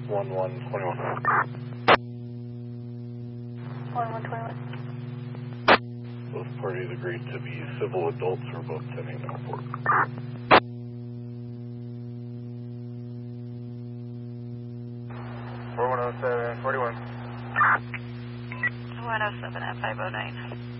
1121. 1121. Both parties agreed to be civil adults for both sending and report. 4107, 41. 107 at 509.